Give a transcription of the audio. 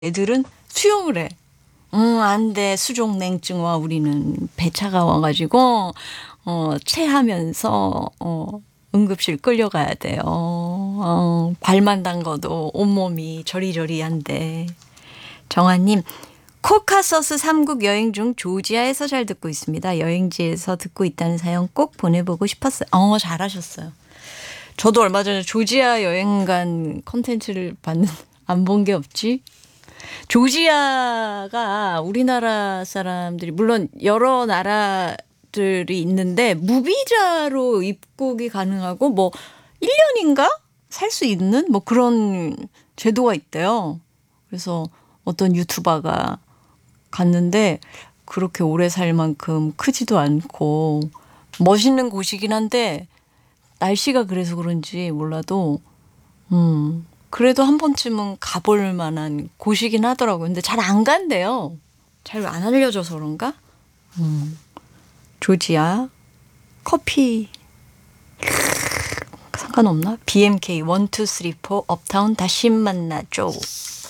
애들은 수영을 해. 안 돼. 수족냉증 와. 우리는 배 차가워가지고, 체하면서, 응급실 끌려가야 돼요. 발만 담궈도 온몸이 저리저리한데. 정아님, 코카서스 3국 여행 중 조지아에서 잘 듣고 있습니다. 여행지에서 듣고 있다는 사연 꼭 보내보고 싶었어요. 잘하셨어요. 저도 얼마 전에 조지아 여행 간 콘텐츠를 봤는데 안 본 게 없지? 조지아가 우리나라 사람들이 물론 여러 나라들이 있는데 무비자로 입국이 가능하고 뭐 1년인가 살 수 있는 뭐 그런 제도가 있대요. 그래서 어떤 유튜버가 갔는데 그렇게 오래 살 만큼 크지도 않고 멋있는 곳이긴 한데 날씨가 그래서 그런지 몰라도 그래도 한 번쯤은 가볼 만한 곳이긴 하더라고요. 근데 잘 안 간대요. 잘 안 알려져서 그런가? 조지아 커피 상관없나? BMK 1, 2, 3, 4 업타운 다시 만나죠.